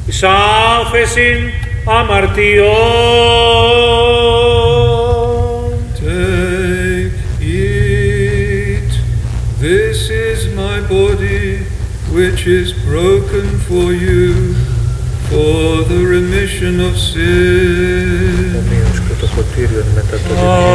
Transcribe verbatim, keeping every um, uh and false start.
εις άφεσιν αμαρτιών. Take, eat, this is my body, which is broken for you, for the remission of sin. Ομοίως και το ποτήριον μετά το